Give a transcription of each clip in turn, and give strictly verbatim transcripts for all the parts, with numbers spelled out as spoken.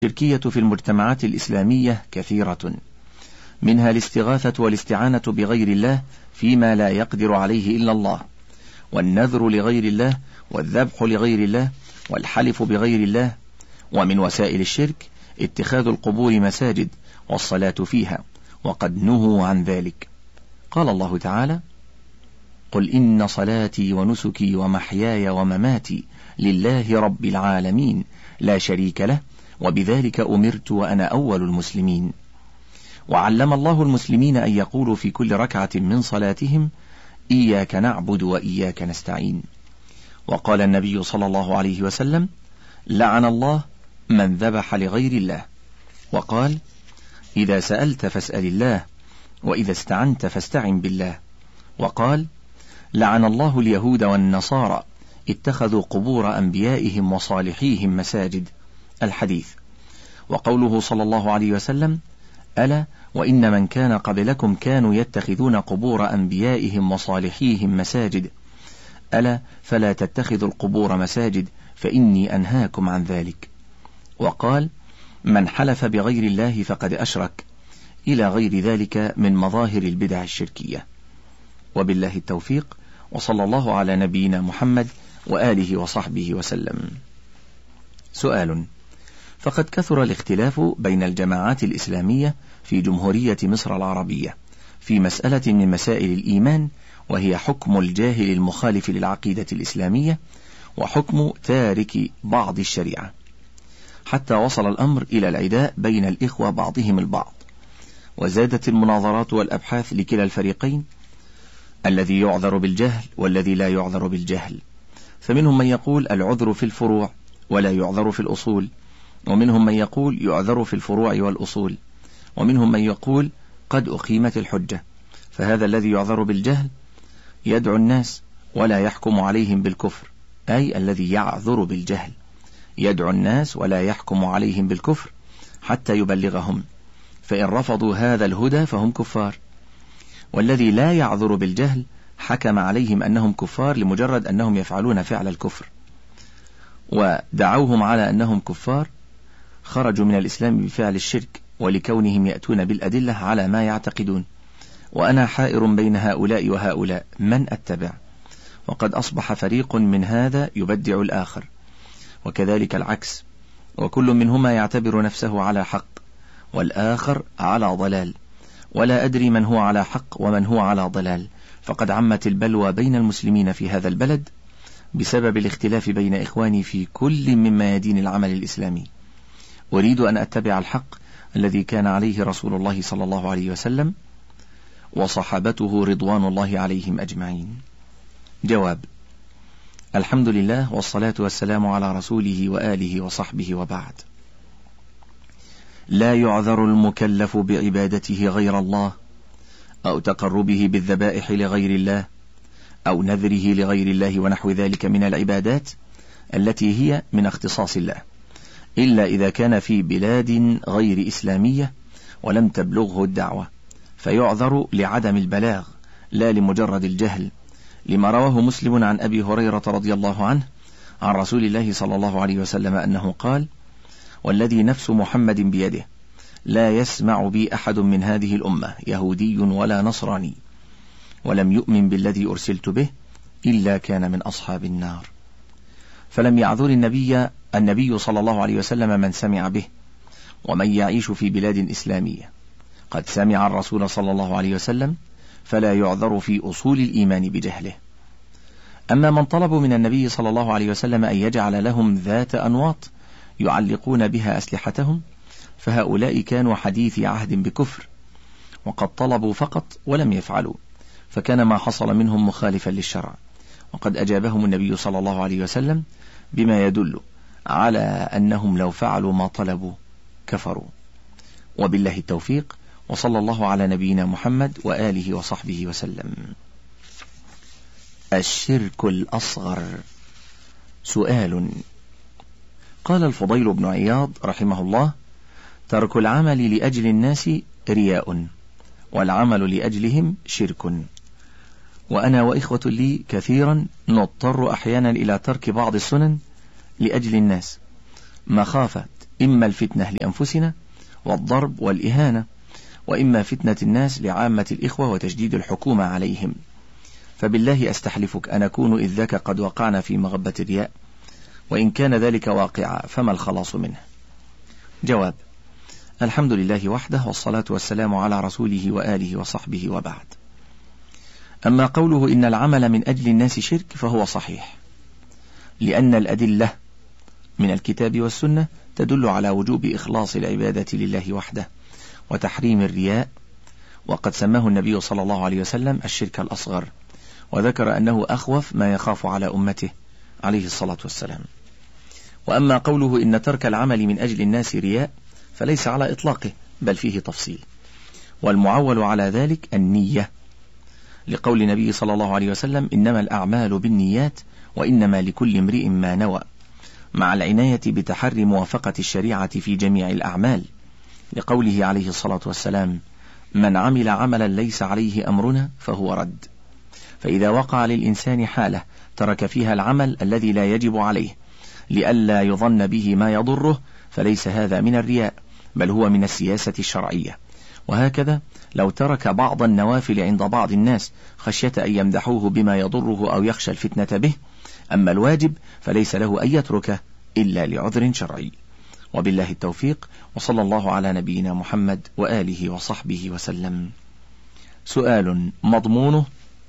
الشركية في المجتمعات الإسلامية كثيرة، منها الاستغاثة والاستعانة بغير الله فيما لا يقدر عليه إلا الله، والنذر لغير الله، والذبح لغير الله، والحلف بغير الله. ومن وسائل الشرك اتخاذ القبور مساجد والصلاة فيها، وقد نهوا عن ذلك. قال الله تعالى: قل إن صلاتي ونسكي ومحياي ومماتي لله رب العالمين لا شريك له وبذلك أمرت وأنا أول المسلمين. وعلم الله المسلمين أن يقولوا في كل ركعة من صلاتهم: إياك نعبد وإياك نستعين. وقال النبي صلى الله عليه وسلم: لعن الله من ذبح لغير الله. وقال: إذا سألت فاسأل الله، وإذا استعنت فاستعن بالله. وقال: لعن الله اليهود والنصارى اتخذوا قبور أنبيائهم وصالحيهم مساجد. الحديث. وقوله صلى الله عليه وسلم: ألا وإن من كان قبلكم كانوا يتخذون قبور أنبيائهم وصالحيهم مساجد، ألا فلا تتخذوا القبور مساجد فإني أنهاكم عن ذلك. وقال: من حلف بغير الله فقد أشرك، إلى غير ذلك من مظاهر البدع الشركية. وبالله التوفيق، وصلى الله على نبينا محمد وآله وصحبه وسلم. سؤال: فقد كثر الاختلاف بين الجماعات الإسلامية في جمهورية مصر العربية في مسألة من مسائل الإيمان، وهي حكم الجاهل المخالف للعقيدة الإسلامية وحكم تارك بعض الشريعة، حتى وصل الأمر إلى العداء بين الإخوة بعضهم البعض، وزادت المناظرات والأبحاث لكلا الفريقين، الذي يعذر بالجهل والذي لا يعذر بالجهل. فمنهم من يقول العذر في الفروع ولا يعذر في الأصول، ومنهم من يقول يعذر في الفروع والأصول، ومنهم من يقول قد أقيمت الحجة. فهذا الذي يعذر بالجهل يدعو الناس ولا يحكم عليهم بالكفر، أي الذي يعذر بالجهل يدعو الناس ولا يحكم عليهم بالكفر حتى يبلغهم، فإن رفضوا هذا الهدى فهم كفار. والذي لا يعذر بالجهل حكم عليهم أنهم كفار لمجرد أنهم يفعلون فعل الكفر، ودعوهم على أنهم كفار خرجوا من الإسلام بفعل الشرك، ولكونهم يأتون بالأدلة على ما يعتقدون. وأنا حائر بين هؤلاء وهؤلاء، من أتبع؟ وقد أصبح فريق من هذا يبدع الآخر، وكذلك العكس، وكل منهما يعتبر نفسه على حق والآخر على ضلال، ولا أدري من هو على حق ومن هو على ضلال. فقد عمت البلوى بين المسلمين في هذا البلد بسبب الاختلاف بين إخواني في كل من ميادين العمل الإسلامي. أريد أن أتبع الحق الذي كان عليه رسول الله صلى الله عليه وسلم وصحابته رضوان الله عليهم أجمعين. جواب: الحمد لله، والصلاة والسلام على رسوله وآله وصحبه، وبعد. لا يعذر المكلف بعبادته غير الله، أو تقربه بالذبائح لغير الله، أو نذره لغير الله ونحو ذلك من العبادات التي هي من اختصاص الله، إلا إذا كان في بلاد غير إسلامية ولم تبلغه الدعوة، فيعذر لعدم البلاغ لا لمجرد الجهل، لما رواه مسلم عن أبي هريرة رضي الله عنه عن رسول الله صلى الله عليه وسلم أنه قال: والذي نفس محمد بيده لا يسمع بي أحد من هذه الأمة يهودي ولا نصراني ولم يؤمن بالذي أرسلت به إلا كان من أصحاب النار. فلم يعذر النبي النبي صلى الله عليه وسلم من سمع به، ومن يعيش في بلاد إسلامية قد سمع الرسول صلى الله عليه وسلم فلا يعذر في أصول الإيمان بجهله. أما من طلبوا من النبي صلى الله عليه وسلم أن يجعل لهم ذات أنواط يعلقون بها أسلحتهم، فهؤلاء كانوا حديث عهد بكفر، وقد طلبوا فقط ولم يفعلوا، فكان ما حصل منهم مخالفا للشرع، وقد أجابهم النبي صلى الله عليه وسلم بما يدل على أنهم لو فعلوا ما طلبوا كفروا. وبالله التوفيق، وصلى الله على نبينا محمد وآله وصحبه وسلم. الشرك الأصغر. سؤال: قال الفضيل بن عياض رحمه الله: ترك العمل لأجل الناس رياء، والعمل لأجلهم شرك. وأنا وإخوة لي كثيرا نضطر أحيانا إلى ترك بعض السنن لأجل الناس، مخافة إما الفتنة لأنفسنا والضرب والإهانة، وإما فتنة الناس لعامة الإخوة وتشديد الحكومة عليهم. فبالله أستحلفك أن أكون إذ ذاك قد وقعنا في مغبة الرياء، وإن كان ذلك واقعا فما الخلاص منه؟ جواب: الحمد لله وحده، والصلاة والسلام على رسوله وآله وصحبه، وبعد. أما قوله إن العمل من أجل الناس شرك فهو صحيح، لأن الأدلة من الكتاب والسنة تدل على وجوب إخلاص العبادة لله وحده وتحريم الرياء، وقد سماه النبي صلى الله عليه وسلم الشرك الأصغر، وذكر أنه أخوف ما يخاف على أمته عليه الصلاة والسلام. وأما قوله إن ترك العمل من أجل الناس رياء فليس على إطلاقه، بل فيه تفصيل، والمعول على ذلك النية، لقول النبي صلى الله عليه وسلم إنما الأعمال بالنيات وإنما لكل امرئ ما نوى، مع العناية بتحري موافقة الشريعة في جميع الأعمال، لقوله عليه الصلاة والسلام من عمل عملا ليس عليه أمرنا فهو رد. فإذا وقع للإنسان حالة ترك فيها العمل الذي لا يجب عليه لئلا يظن به ما يضره، فليس هذا من الرياء، بل هو من السياسة الشرعية. وهكذا لو ترك بعض النوافل عند بعض الناس خشية أن يمدحوه بما يضره أو يخشى الفتنة به، أما الواجب فليس له أن يتركه إلا لعذر شرعي. وبالله التوفيق، وصلى الله على نبينا محمد وآله وصحبه وسلم. سؤال مضمونه: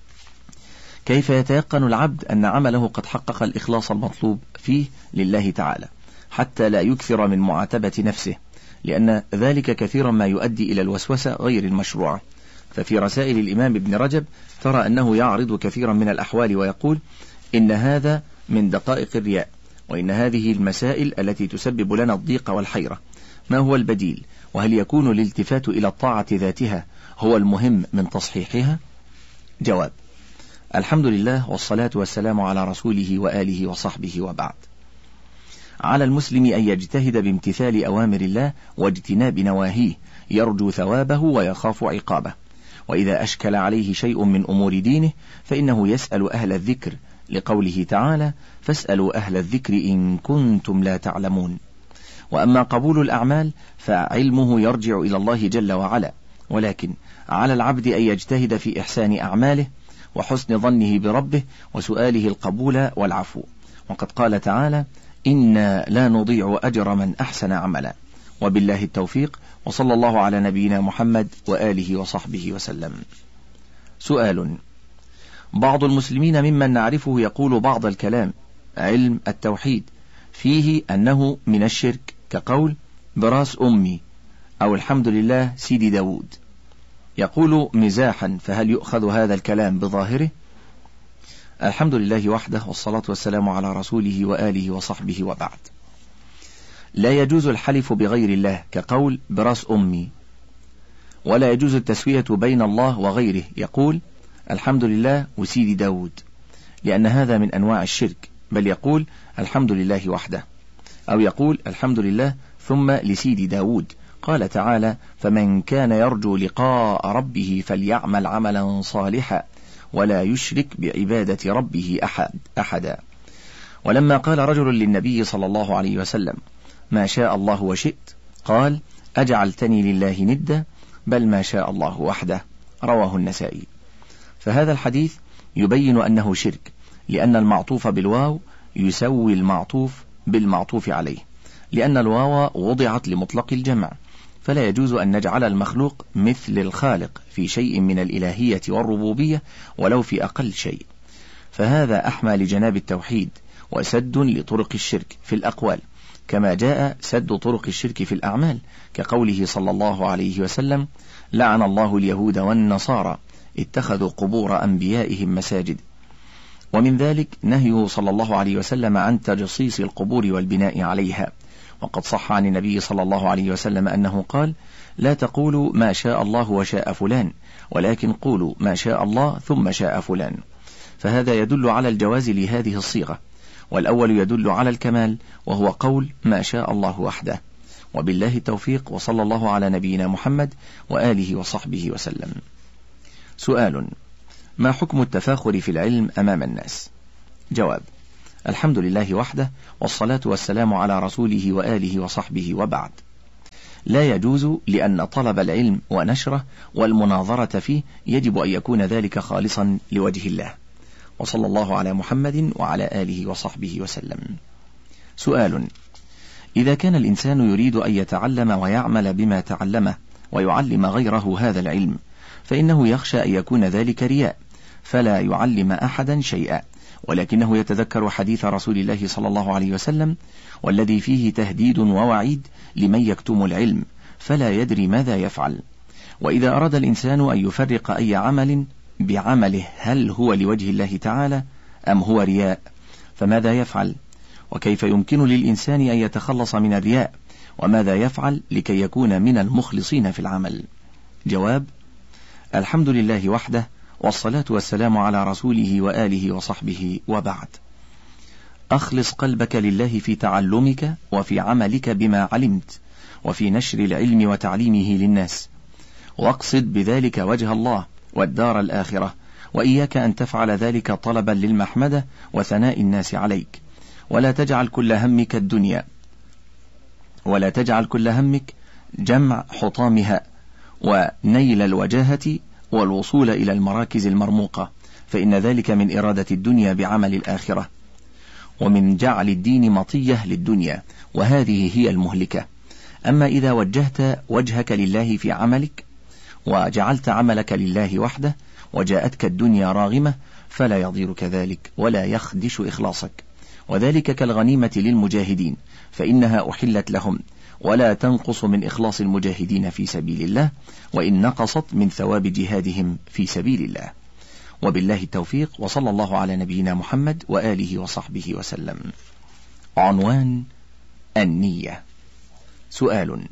كيف يتيقن العبد أن عمله قد حقق الإخلاص المطلوب فيه لله تعالى حتى لا يكثر من معاتبة نفسه، لأن ذلك كثيرا ما يؤدي إلى الوسوسة غير المشروعة. ففي رسائل الإمام ابن رجب ترى أنه يعرض كثيرا من الأحوال ويقول إن هذا من دقائق الرياء، وإن هذه المسائل التي تسبب لنا الضيق والحيرة، ما هو البديل؟ وهل يكون الالتفات إلى الطاعة ذاتها هو المهم من تصحيحها؟ جواب: الحمد لله، والصلاة والسلام على رسوله وآله وصحبه، وبعد. على المسلم أن يجتهد بامتثال أوامر الله واجتناب نواهيه، يرجو ثوابه ويخاف عقابه. وإذا أشكل عليه شيء من أمور دينه فإنه يسأل أهل الذكر، لقوله تعالى فاسألوا أهل الذكر إن كنتم لا تعلمون. وأما قبول الأعمال فعلمه يرجع إلى الله جل وعلا، ولكن على العبد أن يجتهد في إحسان أعماله وحسن ظنه بربه وسؤاله القبول والعفو. وقد قال تعالى إنا لا نضيع أجر من أحسن عملا. وبالله التوفيق، وصلى الله على نبينا محمد وآله وصحبه وسلم. سؤال: بعض المسلمين ممن نعرفه يقول بعض الكلام علم التوحيد فيه أنه من الشرك، كقول براس أمي أو الحمد لله سيدي داود، يقول مزاحا، فهل يؤخذ هذا الكلام بظاهره؟ الحمد لله وحده، والصلاة والسلام على رسوله وآله وصحبه، وبعد. لا يجوز الحلف بغير الله كقول براس أمي، ولا يجوز التسوية بين الله وغيره، يقول الحمد لله وسيدي داود، لأن هذا من أنواع الشرك، بل يقول الحمد لله وحده، أو يقول الحمد لله ثم لسيدي داود. قال تعالى فمن كان يرجو لقاء ربه فليعمل عملا صالحا ولا يشرك بعبادة ربه أحد أحدا. ولما قال رجل للنبي صلى الله عليه وسلم ما شاء الله وشئت، قال أجعلتني لله ندا، بل ما شاء الله وحده، رواه النسائي. فهذا الحديث يبين أنه شرك، لأن المعطوف بالواو يسوي المعطوف بالمعطوف عليه، لأن الواو وضعت لمطلق الجمع، فلا يجوز أن نجعل المخلوق مثل الخالق في شيء من الإلهية والربوبية ولو في أقل شيء. فهذا أحمى لجناب التوحيد وسد لطرق الشرك في الأقوال، كما جاء سد طرق الشرك في الأعمال، كقوله صلى الله عليه وسلم لعن الله اليهود والنصارى اتخذوا قبور أنبيائهم مساجد. ومن ذلك نهيه صلى الله عليه وسلم عن تجصيص القبور والبناء عليها، وقد صح عن النبي صلى الله عليه وسلم أنه قال لا تقولوا ما شاء الله وشاء فلان، ولكن قولوا ما شاء الله ثم شاء فلان. فهذا يدل على الجواز لهذه الصيغة، والأول يدل على الكمال وهو قول ما شاء الله وحده. وبالله التوفيق، وصلى الله على نبينا محمد وآله وصحبه وسلم. سؤال: ما حكم التفاخر في العلم أمام الناس؟ جواب: الحمد لله وحده، والصلاة والسلام على رسوله وآله وصحبه، وبعد. لا يجوز، لأن طلب العلم ونشره والمناظرة فيه يجب أن يكون ذلك خالصا لوجه الله. وصلى الله على محمد وعلى آله وصحبه وسلم. سؤال: إذا كان الإنسان يريد أن يتعلم ويعمل بما تعلمه ويعلم غيره هذا العلم، فإنه يخشى أن يكون ذلك رياء، فلا يعلم أحدا شيئا، ولكنه يتذكر حديث رسول الله صلى الله عليه وسلم والذي فيه تهديد ووعيد لمن يكتم العلم فلا يدري ماذا يفعل. وإذا أراد الإنسان أن يفرق أي عمل بعمله هل هو لوجه الله تعالى أم هو رياء، فماذا يفعل؟ وكيف يمكن للإنسان أن يتخلص من الرياء؟ وماذا يفعل لكي يكون من المخلصين في العمل؟ جواب: الحمد لله وحده، والصلاة والسلام على رسوله وآله وصحبه، وبعد. أخلص قلبك لله في تعلمك وفي عملك بما علمت، وفي نشر العلم وتعليمه للناس، واقصد بذلك وجه الله والدار الآخرة، وإياك أن تفعل ذلك طلبا للمحمدة وثناء الناس عليك، ولا تجعل كل همك الدنيا، ولا تجعل كل همك جمع حطامها ونيل الوجاهة والوصول إلى المراكز المرموقة، فإن ذلك من إرادة الدنيا بعمل الآخرة، ومن جعل الدين مطية للدنيا، وهذه هي المهلكة. أما إذا وجهت وجهك لله في عملك وجعلت عملك لله وحده وجاءتك الدنيا راغمة فلا يضيرك ذلك ولا يخدش إخلاصك، وذلك كالغنيمة للمجاهدين، فإنها أحلت لهم، ولا تنقص من إخلاص المجاهدين في سبيل الله، وإن نقصت من ثواب جهادهم في سبيل الله. وبالله التوفيق، وصلى الله على نبينا محمد وآله وصحبه وسلم. عنوان: النية. سؤال: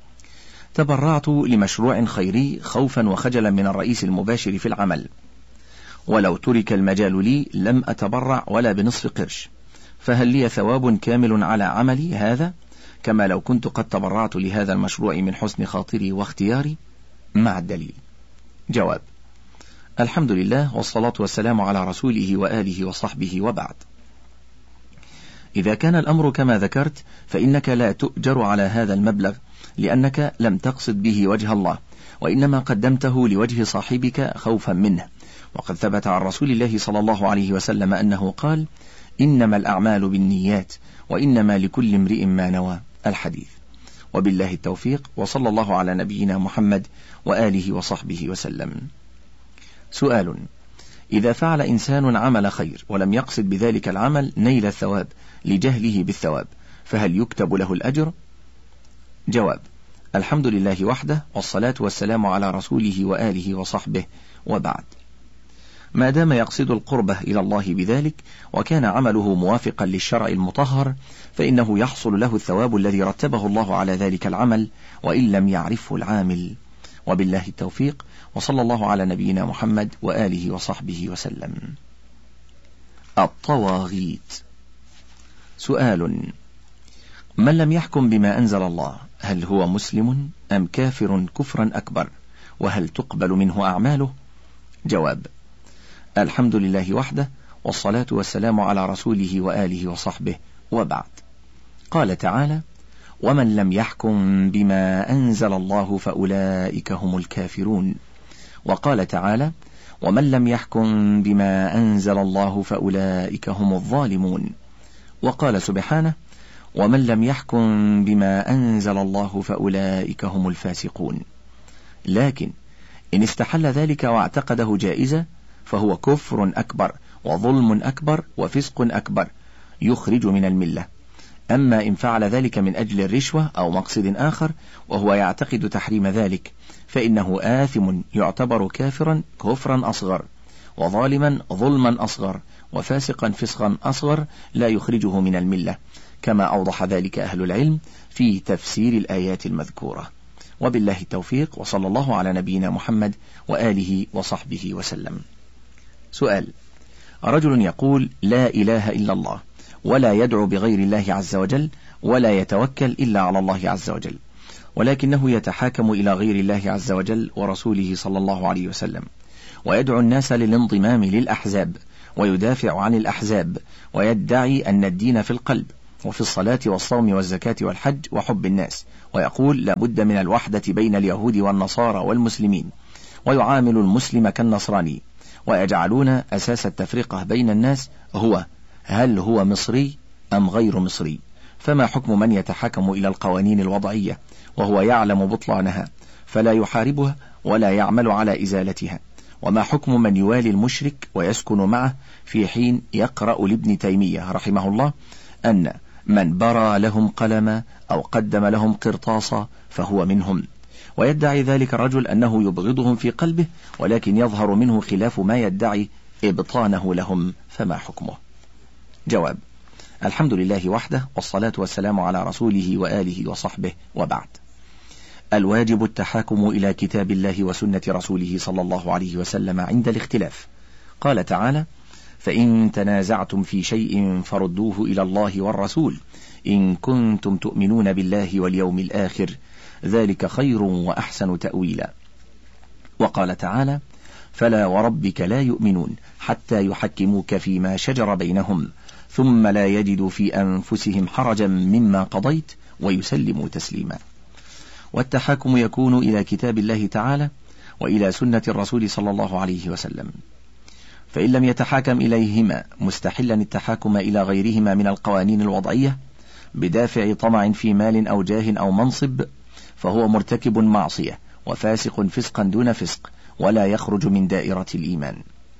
تبرعت لمشروع خيري خوفا وخجلا من الرئيس المباشر في العمل، ولو ترك المجال لي لم أتبرع ولا بنصف قرش، فهل لي ثواب كامل على عملي هذا كما لو كنت قد تبرعت لهذا المشروع من حسن خاطري واختياري؟ مع الدليل. جواب: الحمد لله، والصلاة والسلام على رسوله وآله وصحبه، وبعد. إذا كان الأمر كما ذكرت فإنك لا تؤجر على هذا المبلغ، لأنك لم تقصد به وجه الله، وإنما قدمته لوجه صاحبك خوفا منه. وقد ثبت عن رسول الله صلى الله عليه وسلم أنه قال: إنما الأعمال بالنيات، وإنما لكل امرئ ما نوى. الحديث. وبالله التوفيق، وصلى الله على نبينا محمد وآله وصحبه وسلم. سؤال: إذا فعل إنسان عمل خير ولم يقصد بذلك العمل نيل الثواب لجهله بالثواب، فهل يكتب له الأجر؟ جواب: الحمد لله وحده، والصلاة والسلام على رسوله وآله وصحبه، وبعد. ما دام يقصد القربة إلى الله بذلك وكان عمله موافقا للشرع المطهر، فإنه يحصل له الثواب الذي رتبه الله على ذلك العمل وإن لم يعرفه العامل. وبالله التوفيق، وصلى الله على نبينا محمد وآله وصحبه وسلم. الطواغيت. سؤال: من لم يحكم بما أنزل الله هل هو مسلم أم كافر كفرا أكبر؟ وهل تقبل منه أعماله؟ جواب: الحمد لله وحده، والصلاة والسلام على رسوله وآله وصحبه، وبعد. قال تعالى: ومن لم يحكم بما أنزل الله فأولئك هم الكافرون. وقال تعالى: ومن لم يحكم بما أنزل الله فأولئك هم الظالمون. وقال سبحانه: ومن لم يحكم بما أنزل الله فأولئك هم الفاسقون. لكن إن استحل ذلك واعتقده جائزة فهو كفر أكبر وظلم أكبر وفسق أكبر يخرج من الملة. أما إن فعل ذلك من أجل الرشوة أو مقصد آخر وهو يعتقد تحريم ذلك فإنه آثم يعتبر كافرا كفرا أصغر، وظالما ظلما أصغر، وفاسقا فسقا أصغر لا يخرجه من الملة، كما أوضح ذلك أهل العلم في تفسير الآيات المذكورة. وبالله التوفيق، وصلى الله على نبينا محمد وآله وصحبه وسلم. سؤال: رجل يقول لا إله إلا الله ولا يدعو بغير الله عز وجل ولا يتوكل إلا على الله عز وجل، ولكنه يتحاكم إلى غير الله عز وجل ورسوله صلى الله عليه وسلم، ويدعو الناس للانضمام للأحزاب ويدافع عن الأحزاب، ويدعي أن الدين في القلب وفي الصلاة والصوم والزكاة والحج وحب الناس، ويقول لا بد من الوحدة بين اليهود والنصارى والمسلمين، ويعامل المسلم كالنصراني، ويجعلون أساس التفرقة بين الناس هو هل هو مصري أم غير مصري. فما حكم من يتحكم إلى القوانين الوضعية وهو يعلم بطلانها فلا يحاربها ولا يعمل على إزالتها؟ وما حكم من يوالي المشرك ويسكن معه في حين يقرأ لابن تيمية رحمه الله أن من برى لهم قلما أو قدم لهم قرطاسا فهو منهم، ويدعي ذلك الرجل أنه يبغضهم في قلبه ولكن يظهر منه خلاف ما يدعي إبطانه لهم، فما حكمه؟ جواب: الحمد لله وحده، والصلاة والسلام على رسوله وآله وصحبه، وبعد. الواجب التحاكم إلى كتاب الله وسنة رسوله صلى الله عليه وسلم عند الاختلاف. قال تعالى: فإن تنازعتم في شيء فردوه إلى الله والرسول إن كنتم تؤمنون بالله واليوم الآخر ذلك خير وأحسن تأويلا. وقال تعالى: فلا وربك لا يؤمنون حتى يحكموك فيما شجر بينهم ثم لا يجدوا في أنفسهم حرجا مما قضيت ويسلموا تسليما. والتحاكم يكون إلى كتاب الله تعالى وإلى سنة الرسول صلى الله عليه وسلم، فإن لم يتحاكم إليهما مستحلا التحاكم إلى غيرهما من القوانين الوضعية بدافع طمع في مال أو جاه أو منصب فهو مرتكب معصية وفاسق فسقا دون فسق ولا يخرج من دائرة الإيمان.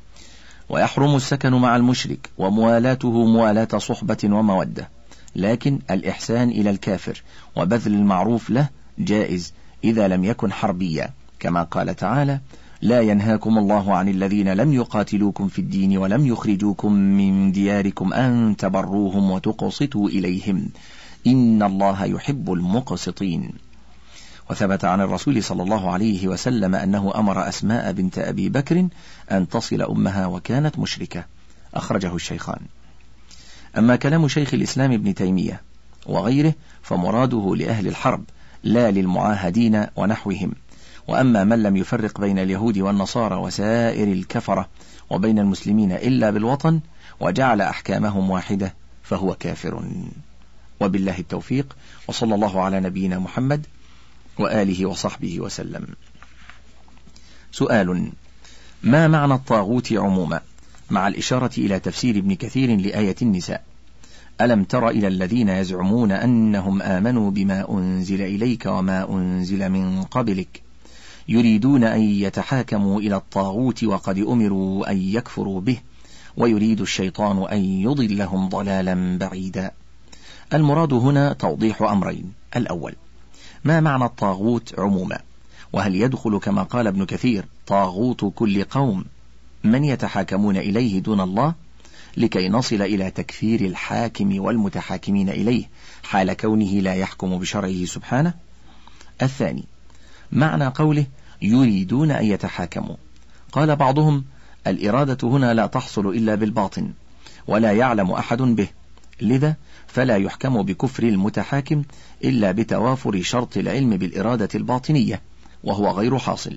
ويحرم السكن مع المشرك وموالاته موالاة صحبة ومودة، لكن الإحسان إلى الكافر وبذل المعروف له جائز إذا لم يكن حربيا، كما قال تعالى: لا ينهاكم الله عن الذين لم يقاتلوكم في الدين ولم يخرجوكم من دياركم أن تبروهم وتقسطوا إليهم إن الله يحب المقسطين. وثبت عن الرسول صلى الله عليه وسلم أنه أمر أسماء بنت أبي بكر أن تصل أمها وكانت مشركة، أخرجه الشيخان. أما كلام شيخ الإسلام ابن تيمية وغيره فمراده لأهل الحرب لا للمعاهدين ونحوهم. وأما من لم يفرق بين اليهود والنصارى وسائر الكفرة وبين المسلمين إلا بالوطن وجعل أحكامهم واحدة فهو كافر. وبالله التوفيق، وصلى الله على نبينا محمد وآله وصحبه وسلم. سؤال: ما معنى الطاغوت عموما مع الإشارة إلى تفسير ابن كثير لآية النساء؟ ألم تر إلى الذين يزعمون أنهم آمنوا بما أنزل إليك وما أنزل من قبلك يريدون أن يتحاكموا إلى الطاغوت وقد أمروا أن يكفروا به ويريد الشيطان أن يضلهم ضلالا بعيدا. المراد هنا توضيح أمرين: الأول، ما معنى الطاغوت عموما؟ وهل يدخل كما قال ابن كثير طاغوت كل قوم من يتحاكمون إليه دون الله لكي نصل إلى تكفير الحاكم والمتحاكمين إليه حال كونه لا يحكم بشرعه سبحانه؟ الثاني، معنى قوله يريدون أن يتحاكموا. قال بعضهم: الإرادة هنا لا تحصل إلا بالباطن ولا يعلم أحد به، لذا فلا يحكم بكفر المتحاكم إلا بتوافر شرط العلم بالإرادة الباطنية وهو غير حاصل.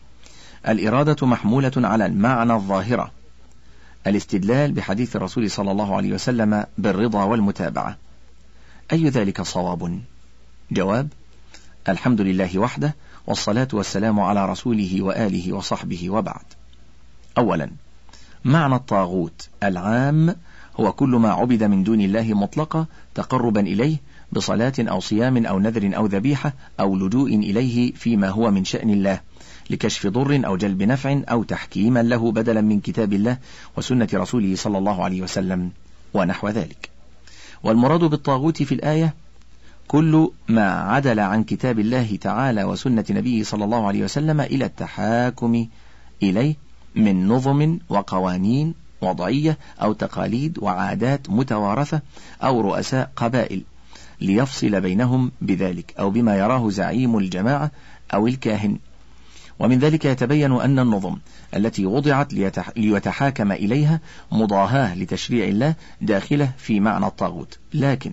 الإرادة محمولة على المعنى الظاهرة، الاستدلال بحديث الرسول صلى الله عليه وسلم بالرضا والمتابعة. أي ذلك صواب؟ جواب: الحمد لله وحده، والصلاة والسلام على رسوله وآله وصحبه، وبعد. أولا، معنى الطاغوت العام هو كل ما عبد من دون الله مطلقا تقربا إليه بصلاة أو صيام أو نذر أو ذبيحة أو لجوء إليه فيما هو من شأن الله لكشف ضر أو جلب نفع أو تحكيما له بدلا من كتاب الله وسنة رسوله صلى الله عليه وسلم ونحو ذلك. والمراد بالطاغوت في الآية كل ما عدل عن كتاب الله تعالى وسنة نبيه صلى الله عليه وسلم إلى التحاكم إليه من نظم وقوانين وضعية أو تقاليد وعادات متوارثة أو رؤساء قبائل ليفصل بينهم بذلك أو بما يراه زعيم الجماعة أو الكاهن. ومن ذلك يتبين أن النظم التي وضعت ليتحاكم إليها مضاهاة لتشريع الله داخلة في معنى الطاغوت، لكن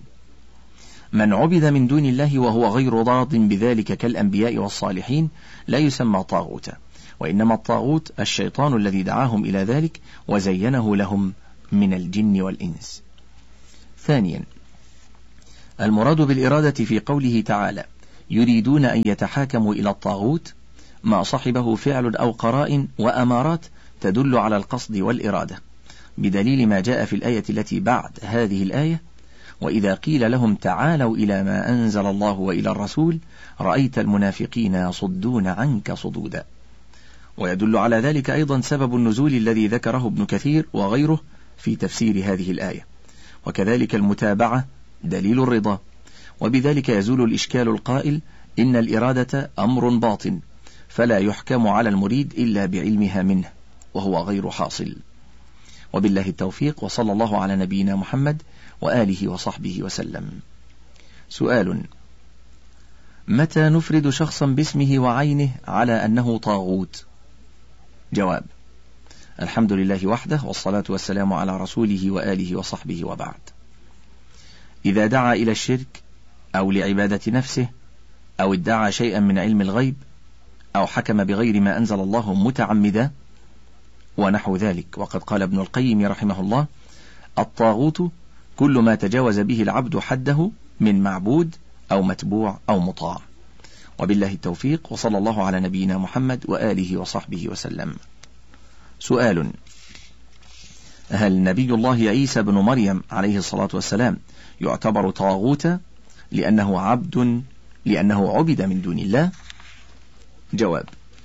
من عبد من دون الله وهو غير راض بذلك كالأنبياء والصالحين لا يسمى طاغوتا، وإنما الطاغوت الشيطان الذي دعاهم إلى ذلك وزينه لهم من الجن والإنس. ثانيا، المراد بالإرادة في قوله تعالى يريدون أن يتحاكموا إلى الطاغوت ما صحبه فعل أو قرائن وأمارات تدل على القصد والإرادة، بدليل ما جاء في الآية التي بعد هذه الآية: وإذا قيل لهم تعالوا إلى ما أنزل الله وإلى الرسول رأيت المنافقين يصدون عنك صدودا. ويدل على ذلك أيضا سبب النزول الذي ذكره ابن كثير وغيره في تفسير هذه الآية، وكذلك المتابعة دليل الرضا، وبذلك يزول الإشكال القائل إن الإرادة أمر باطن فلا يحكم على المريد إلا بعلمها منه، وهو غير حاصل. وبالله التوفيق، وصلى الله على نبينا محمد وآله وصحبه وسلم. سؤال: متى نفرد شخصا باسمه وعينه على أنه طاغوت؟ جواب: الحمد لله وحده، والصلاة والسلام على رسوله وآله وصحبه وبعد. إذا دعا إلى الشرك أو لعبادة نفسه أو ادعى شيئا من علم الغيب أو حكم بغير ما أنزل الله متعمدا ونحو ذلك. وقد قال ابن القيم رحمه الله: الطاغوت كل ما تجاوز به العبد حده من معبود أو متبوع أو مطاع. وبالله التوفيق، وصلى الله على نبينا محمد وآله وصحبه وسلم. سؤال: هل نبي الله عيسى بن مريم عليه الصلاة والسلام يعتبر طاغوتا لأنه عبد لأنه عبد من دون الله؟ جواب: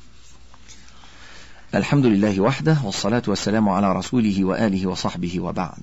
الحمد لله وحده، والصلاة والسلام على رسوله وآله وصحبه وبعد.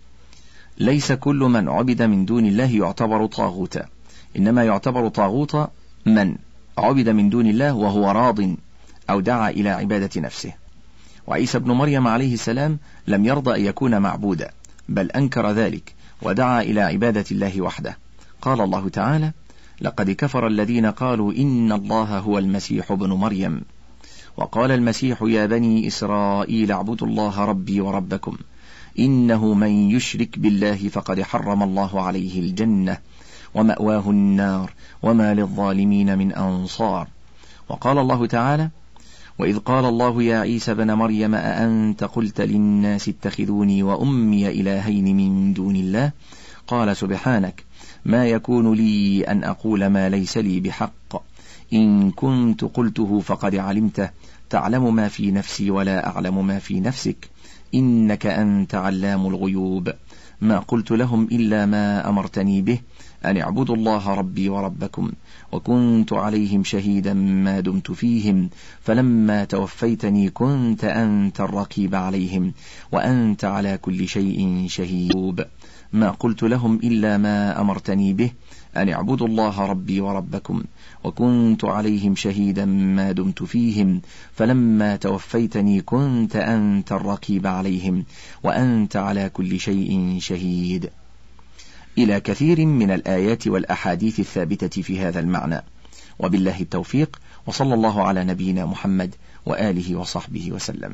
ليس كل من عبد من دون الله يعتبر طاغوتا، إنما يعتبر طاغوتا من عبد من دون الله وهو راض أو دعا إلى عبادة نفسه. وعيسى بن مريم عليه السلام لم يرضى أن يكون معبودا، بل أنكر ذلك ودعا إلى عبادة الله وحده. قال الله تعالى: لقد كفر الذين قالوا إن الله هو المسيح ابن مريم، وقال المسيح يا بني إسرائيل اعبدوا الله ربي وربكم إنه من يشرك بالله فقد حرم الله عليه الجنة ومأواه النار وما للظالمين من أنصار. وقال الله تعالى: وإذ قال الله يا عيسى بن مريم أأنت قلت للناس اتخذوني وأمي إلهين من دون الله قال سبحانك ما يكون لي أن أقول ما ليس لي بحق إن كنت قلته فقد علمته تعلم ما في نفسي ولا أعلم ما في نفسك إنك أنت علام الغيوب ما قلت لهم إلا ما أمرتني به أن اعبدوا الله ربي وربكم وكنت عليهم شهيدا ما دمت فيهم فلما توفيتني كنت أنت الرقيب عليهم وأنت على كل شيء شهيد ما قلت لهم إلا ما أمرتني به أن اعبدوا الله ربي وربكم وكنت عليهم شهيدا ما دمت فيهم فلما توفيتني كنت أنت الرقيب عليهم وأنت على كل شيء شهيد، إلى كثير من الآيات والأحاديث الثابتة في هذا المعنى. وبالله التوفيق، وصلى الله على نبينا محمد وآله وصحبه وسلم.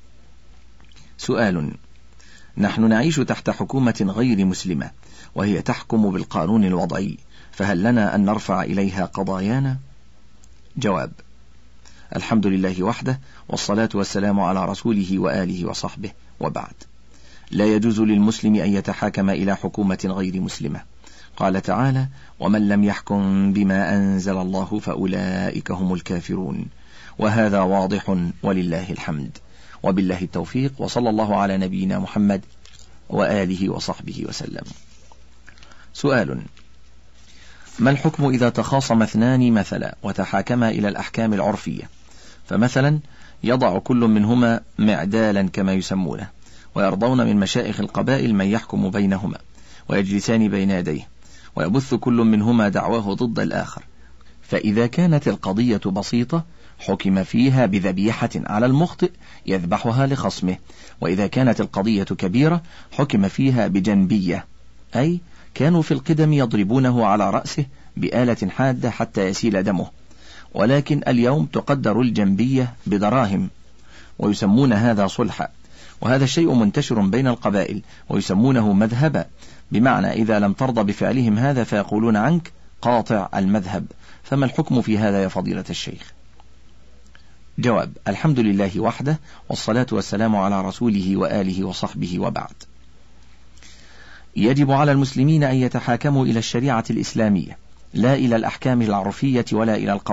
سؤال: نحن نعيش تحت حكومة غير مسلمة وهي تحكم بالقانون الوضعي، فهل لنا أن نرفع إليها قضايانا؟ جواب: الحمد لله وحده، والصلاة والسلام على رسوله وآله وصحبه وبعد. لا يجوز للمسلم أن يتحاكم إلى حكومة غير مسلمة. قال تعالى: ومن لم يحكم بما أنزل الله فأولئك هم الكافرون، وهذا واضح ولله الحمد. وبالله التوفيق، وصلى الله على نبينا محمد وآله وصحبه وسلم. سؤال: ما الحكم إذا تخاصم اثنان مثلا وتحاكما إلى الأحكام العرفية، فمثلا يضع كل منهما معدالا كما يسمونه ويرضون من مشائخ القبائل من يحكم بينهما ويجلسان بين يديه ويبث كل منهما دعواه ضد الآخر، فإذا كانت القضية بسيطة حكم فيها بذبيحة على المخطئ يذبحها لخصمه، وإذا كانت القضية كبيرة حكم فيها بجنبية، أي كانوا في القدم يضربونه على رأسه بآلة حادة حتى يسيل دمه، ولكن اليوم تقدر الجنبية بدراهم ويسمون هذا صلحا، وهذا الشيء منتشر بين القبائل ويسمونه مذهبا، بمعنى إذا لم ترضى بفعلهم هذا فيقولون عنك قاطع المذهب. فما الحكم في هذا يا فضيلة الشيخ؟ جواب: الحمد لله وحده، والصلاة والسلام على رسوله وآله وصحبه وبعد. يجب على المسلمين أن يتحاكموا إلى الشريعة الإسلامية لا إلى الأحكام العرفية ولا إلى القواعد